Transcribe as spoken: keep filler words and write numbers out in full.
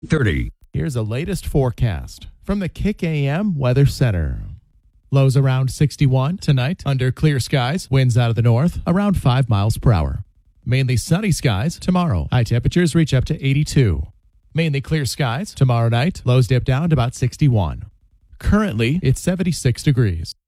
thirty. Here's the latest forecast from the Kick A M Weather Center. Lows around sixty-one tonight under clear skies. Winds out of the north around five miles per hour. Mainly sunny skies tomorrow. High temperatures reach up to eighty-two. Mainly clear skies tomorrow night. Lows dip down to about sixty-one. Currently, it's seventy-six degrees.